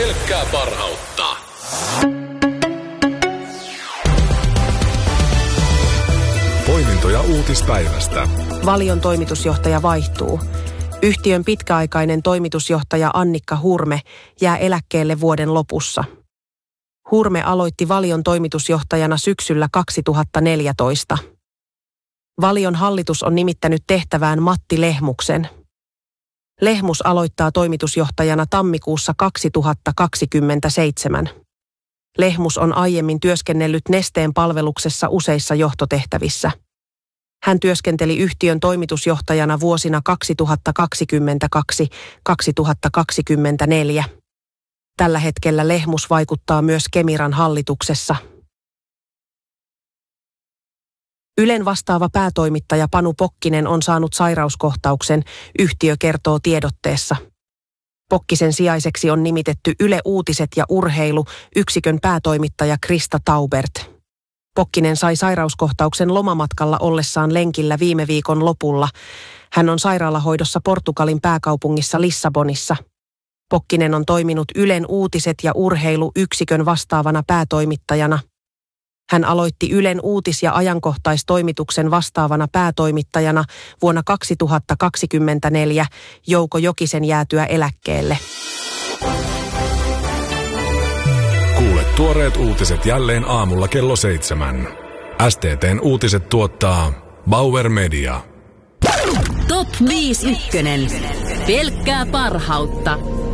Pelkkää parhautta. Poimintoja uutispäivästä. Valion toimitusjohtaja vaihtuu. Yhtiön pitkäaikainen toimitusjohtaja Annikka Hurme jää eläkkeelle vuoden lopussa. Hurme aloitti Valion toimitusjohtajana syksyllä 2014. Valion hallitus on nimittänyt tehtävään Matti Lehmuksen. Lehmus aloittaa toimitusjohtajana tammikuussa 2027. Lehmus on aiemmin työskennellyt Nesteen palveluksessa useissa johtotehtävissä. Hän työskenteli yhtiön toimitusjohtajana vuosina 2022-2024. Tällä hetkellä Lehmus vaikuttaa myös Kemiran hallituksessa. Ylen vastaava päätoimittaja Panu Pokkinen on saanut sairauskohtauksen, yhtiö kertoo tiedotteessa. Pokkisen sijaiseksi on nimitetty Yle Uutiset ja Urheilu yksikön päätoimittaja Krista Taubert. Pokkinen sai sairauskohtauksen lomamatkalla ollessaan lenkillä viime viikon lopulla. Hän on sairaalahoidossa Portugalin pääkaupungissa Lissabonissa. Pokkinen on toiminut Ylen Uutiset ja Urheilu yksikön vastaavana päätoimittajana. Hän aloitti Ylen uutis- ja ajankohtaistoimituksen vastaavana päätoimittajana vuonna 2024 Jouko Jokisen jäätyä eläkkeelle. Kuule tuoreet uutiset jälleen aamulla kello 7. STT:n uutiset tuottaa Bauer Media. Top 5 ykkönen. Pelkkää parhautta.